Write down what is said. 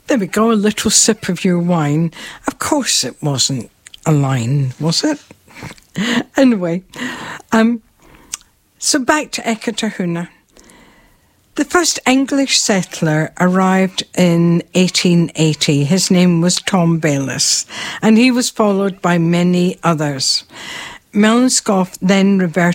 There we go, a little sip of your wine. Of course it wasn't a line, was it? Anyway, so back to Eketahuna. The first English settler arrived in 1880. His name was Tom Bayliss, and he was followed by many others. Melnskov then reverted